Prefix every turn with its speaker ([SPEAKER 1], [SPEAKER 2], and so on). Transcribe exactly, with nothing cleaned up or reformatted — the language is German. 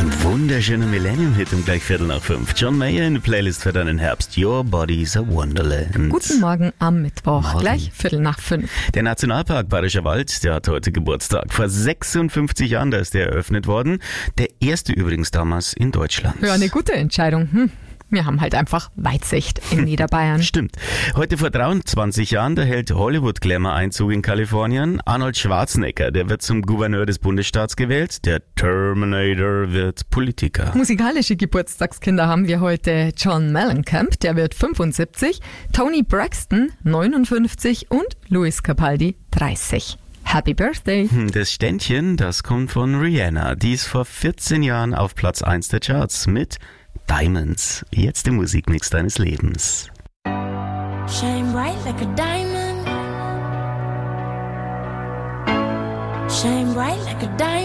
[SPEAKER 1] Ein wunderschöner Millennium-Hit um gleich Viertel nach fünf. John Mayer in der Playlist für deinen Herbst. Your Body's a Wonderland.
[SPEAKER 2] Guten Morgen am Mittwoch,
[SPEAKER 1] Morgen.
[SPEAKER 2] gleich Viertel nach fünf.
[SPEAKER 1] Der Nationalpark Bayerischer Wald, der hat heute Geburtstag. Vor sechsundfünfzig Jahren, da ist der eröffnet worden. Der erste übrigens damals in Deutschland.
[SPEAKER 2] Ja, eine gute Entscheidung. Hm. Wir haben halt einfach Weitsicht in Niederbayern.
[SPEAKER 1] Stimmt. Heute vor dreiundzwanzig Jahren, da hält Hollywood-Glamour Einzug in Kalifornien. Arnold Schwarzenegger, der wird zum Gouverneur des Bundesstaats gewählt. Der Terminator wird Politiker.
[SPEAKER 2] Musikalische Geburtstagskinder haben wir heute. John Mellencamp, der wird fünfundsiebzig, Toni Braxton neunundfünfzig und Louis Capaldi dreißig. Happy Birthday!
[SPEAKER 1] Das Ständchen, das kommt von Rihanna. Die ist vor vierzehn Jahren auf Platz eins der Charts mit Diamonds. Jetzt der Musikmix deines Lebens.
[SPEAKER 3] Shine bright like a diamond. Shine bright like a diamond.